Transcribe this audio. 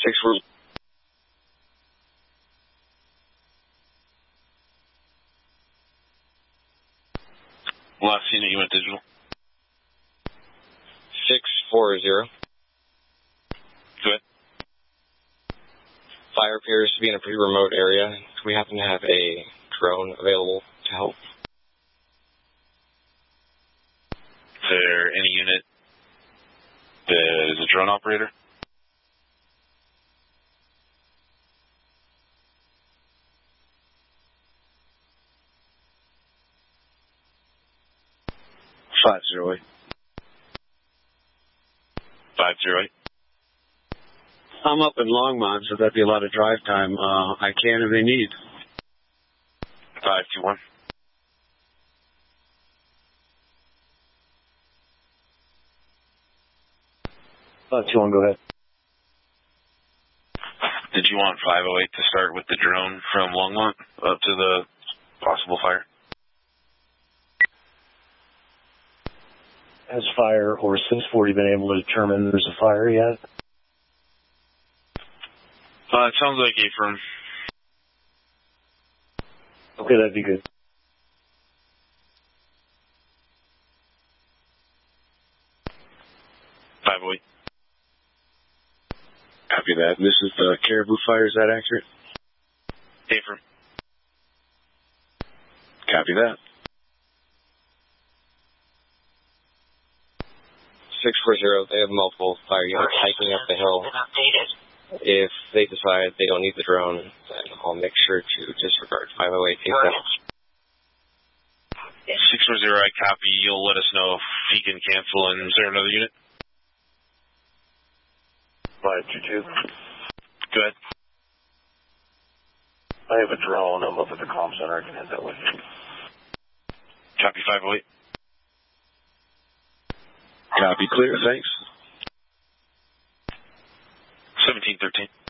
6 for... Last unit, you went digital. 640. Go ahead. Fire appears to be in a pretty remote area. We happen to have a drone available to help. Is there any unit that is a drone operator? Five zero eight. 508. I'm up in Longmont, so that'd be a lot of drive time. I can if they need. 521. Go ahead. Did you want 508 to start with the drone from Longmont up to the possible fire? Has fire or 640 been able to determine there's a fire yet? It sounds like a firm. Okay, that'd be good. Copy that. This is the Caribou Fire, is that accurate? Affirm. Copy that. 640, they have multiple fire units hiking up the hill. If they decide they don't need the drone, then I'll make sure to disregard 508 ASAP. 640, I copy. You'll let us know if he can cancel. And is there another unit? 522. Go ahead. I have a drone. I'm up at the comm center. I can head that way. Copy 508. Copy clear. Thanks. 1713.